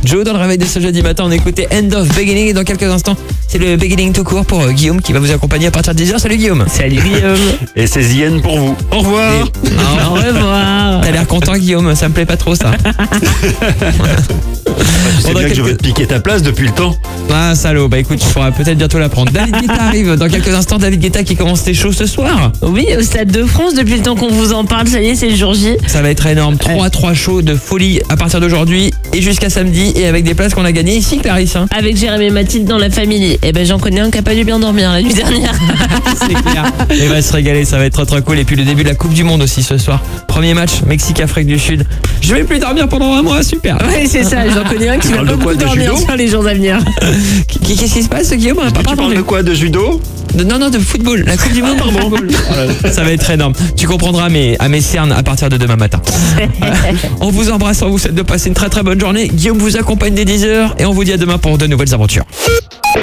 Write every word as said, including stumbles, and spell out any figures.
Joe, dans le réveil de ce jeudi matin, on écoutait End of Beginning et dans quelques instants, c'est le beginning tout court pour euh, Guillaume qui va vous accompagner à partir de dix heures. Salut Guillaume. Salut Guillaume. Et c'est Zien pour vous. Au revoir. Et- Au revoir. T'as l'air content Guillaume, ça me plaît pas trop ça. Tu sais Pendant bien que je quelques- veux te piquer ta place depuis le temps. Ah salaud, bah écoute, je pourrais peut-être bientôt la prendre. David Guetta arrive dans quelques instants. David Guetta qui commence ses shows ce soir. Oui, au Stade de France, depuis le temps qu'on vous en parle, ça y est, c'est le jour J. Ça va être énorme. trois trois shows de folie à partir d'aujourd'hui et jusqu'à samedi et avec des places qu'on a gagnées ici, Clarisse. Hein. Avec Jérémy et Mathilde dans la famille. Eh ben, j'en connais un qui a pas dû bien dormir la nuit dernière. C'est clair. Et va se régaler, ça va être trop cool. Et puis le début de la Coupe du Monde aussi ce soir. Premier match, Mexique-Afrique du Sud. Je vais plus dormir pendant un mois, super. Ouais, c'est ça, j'en connais un qui va parles pas de quoi, beaucoup de dormir judo sur les jours à venir. Qu'est-ce qui se passe, Guillaume? On a pas Tu parles entendu. de quoi? De judo? De- Non, non, de football. La Coupe du Monde de football. Ça va être énorme. Tu comprendras mais à mes cernes à partir de demain matin. On vous embrasse, on vous souhaite de passer une très très bonne journée. Guillaume vous accompagne dès dix heures et on vous dit à demain pour de nouvelles aventures.